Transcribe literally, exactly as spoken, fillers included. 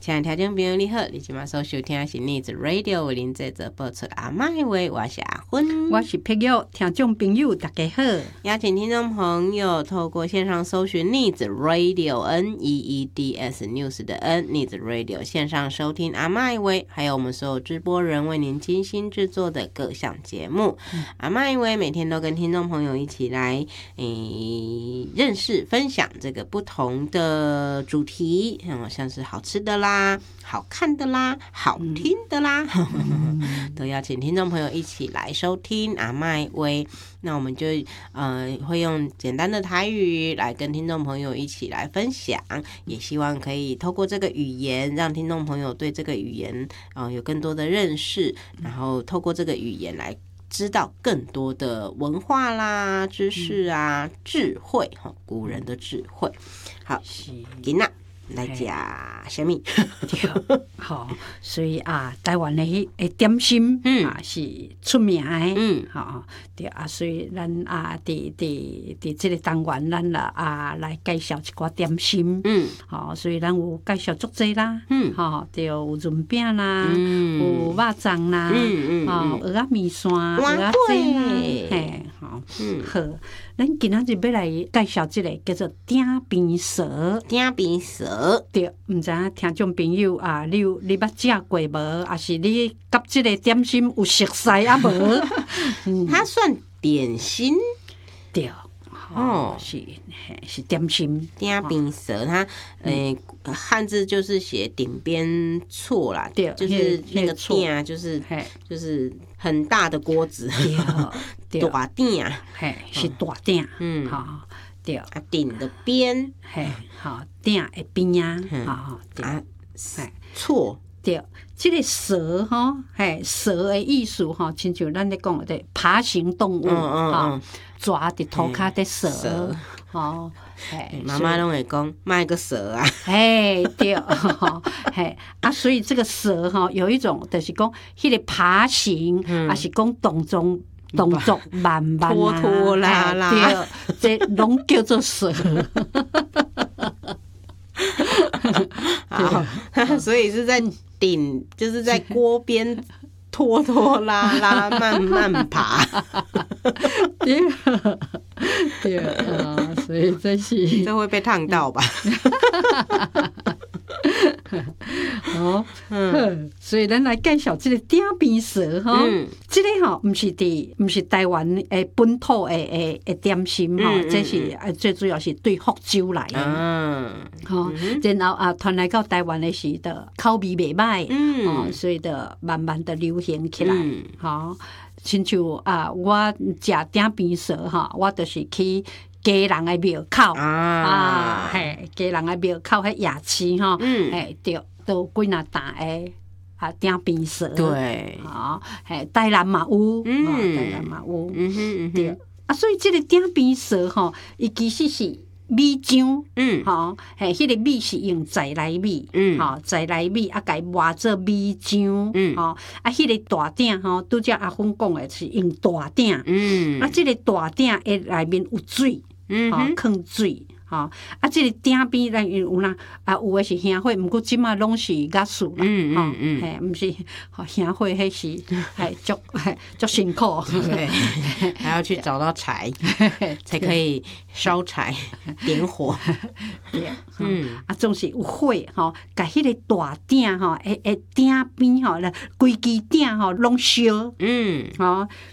亲爱的听众朋友你好，你今晚所收听的是逆子 Radio 为您制作播出阿嬷的话，我是阿芬， 我是碧玉，听众朋友大家好。 邀请听众朋友透过线上搜寻逆子 Radio N E E D S News 的 N 逆子 Radio 线上收听阿嬷的话，还有我们所有直播人为您精心制作的各项节目。嗯、阿嬷的话每天都跟听众朋友一起来诶认识分享这个不同的主题，嗯，像是好吃的啦、好看的啦、好听的啦，嗯、都邀请听众朋友一起来收听阿嬷的话。那我们就呃会用简单的台语来跟听众朋友一起来分享，也希望可以透过这个语言，让听众朋友对这个语言呃有更多的认识，然后透过这个语言来知道更多的文化啦、知识啊、智慧哈，古人的智慧。好，今仔来食什么？ 好，所以啊，台湾的迄个点心、嗯、啊是出名的，嗯，好，对啊，所以咱啊，伫伫伫这个单元，咱啦啊来介绍一寡点心，嗯，好，所以咱有介绍足济啦，嗯，好，对，有润饼啦，嗯、有肉粽啦，嗯嗯，哦，蚵仔面线、蚵仔煎啦，嘿，好，嗯，好，咱今仔日要来介绍这个叫做鼎边趖， 鼎边趖。 对，毋知影听众朋友啊，你有你捌食过无？还是你甲即个点心有熟悉啊无？ 嗯、它算点心， 对，哦，是是点心。 鼎边趖，它诶、呃、汉字就是写顶边错啦，对，就是那个鼎，就是就是很大的锅子，对，大鼎， 嘿，是大鼎，嗯，好。对， 啊，顶的边， 嘿，好，顶的边啊， 好，啊，错， 对，这个蛇哈，嘿，蛇的意思哈，亲像咱咧讲的爬行动物，哈，抓伫涂骹的蛇，哦， 嘿，妈妈拢会讲卖个蛇啊， 嘿，对，嘿，啊，所以这个蛇哈，有一种就是讲，迄个爬行，还是讲动作。动作慢慢拖拖拉拉， 对，这拢叫做蛇。 好，所以是在顶，就是在锅边拖拖拉拉，慢慢爬。 对，对啊，所以这是这会被烫到吧？ 哦，嗯，所以咱来介绍这个鼎边趖哈，嗯、这个吼，毋是伫，毋是台湾诶本土诶诶诶点心吼，嗯、这是最主要是对福州来的，嗯，吼，然後啊傳來到台灣的時的口味袂歹，嗯，哦，所以的慢慢的流行起來，嗯，吼，親像啊，我食鼎邊趖哈，我就是去。家人的廟口啊，啊嘿，家人的廟口迄夜市吼，嗯，嘿，對，都幾若擔的啊鼎邊趖， 對， 哦，嘿，台南嘛有，嗯，台南嘛有，嗯哼，對，啊，所以這個鼎邊趖吼，伊其實是米漿，嗯，吼，嘿，迄個米是用在來米，嗯，吼，在來米啊，甲伊磨做米漿，嗯，吼，啊，迄個大鼎吼，拄則阿芬講的是用大鼎，嗯，啊，這個大鼎誒內面有水。嗯，吼，放水，吼，啊，即個鼎邊咱有啦，啊，有誒是香火，毋過即馬攏是壓樹啦，嗯嗯嗯，嘿，毋是，吼，香火迄是，係足，足辛苦， 對，還要去找到柴，才可以燒柴點火， 對，嗯，啊，總是有火，吼，甲迄個大鼎，吼，誒誒鼎邊，吼，啦，規支鼎，吼，攏燒，嗯，吼，